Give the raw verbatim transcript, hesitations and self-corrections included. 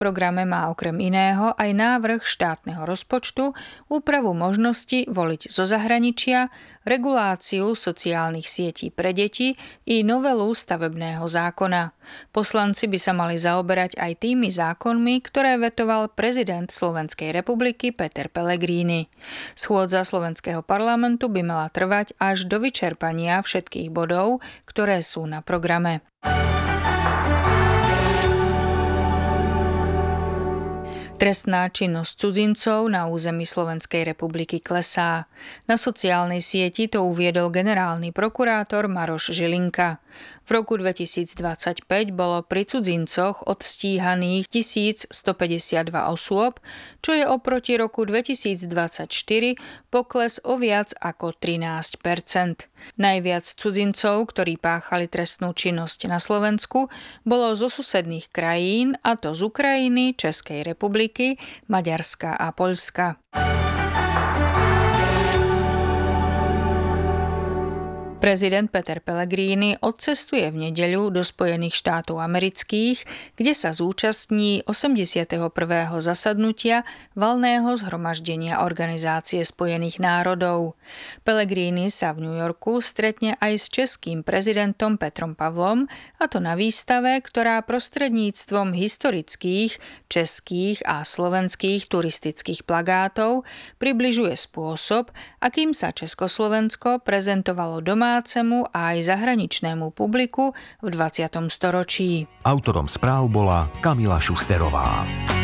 V programe má okrem iného aj návrh štátneho rozpočtu, úpravu možnosti voliť zo zahraničia, reguláciu sociálnych sietí pre deti i novelu stavebného zákona. Poslanci by sa mali zaoberať aj tými zákonmi, ktoré vetoval prezident Slovenskej republiky Peter Pellegrini. Schôdza slovenského parlamentu by mala trvať až do vyčerpania všetkých bodov, ktoré sú na programe. Trestná činnosť cudzincov na území Slovenskej republiky klesá. Na sociálnej sieti to uviedol generálny prokurátor Maroš Žilinka. V roku dvetisícdvadsaťpäť bolo pri cudzincoch odstíhaných tisícstopäťdesiatdva osôb, čo je oproti roku dvetisícdvadsaťštyri pokles o viac ako trinásť percent. Najviac cudzincov, ktorí páchali trestnú činnosť na Slovensku, bolo zo susedných krajín, a to z Ukrajiny, Českej republiky, Maďarska a Poľska. Prezident Peter Pellegrini odcestuje v nedeľu do Spojených štátov amerických, kde sa zúčastní osemdesiateho prvého zasadnutia valného zhromaždenia Organizácie spojených národov. Pellegrini sa v New Yorku stretne aj s českým prezidentom Petrom Pavlom, a to na výstave, ktorá prostredníctvom historických, českých a slovenských turistických plagátov približuje spôsob, akým sa Československo prezentovalo doma domácemu a aj zahraničnému publiku v dvadsiatom storočí. Autorom správ bola Kamila Šusterová.